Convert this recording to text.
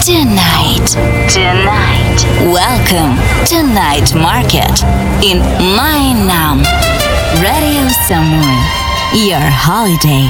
Tonight. Welcome to Night Market in Mainam. Radio Samui, your holiday